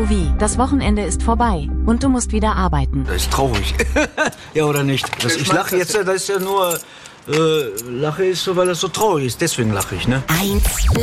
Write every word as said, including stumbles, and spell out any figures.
So wie, das Wochenende ist vorbei und du musst wieder arbeiten. Das ist traurig. Ja, oder nicht? Das, ich lache jetzt, das ist ja nur... Äh, lache ist so, weil das so traurig ist. Deswegen lache ich, ne? Eins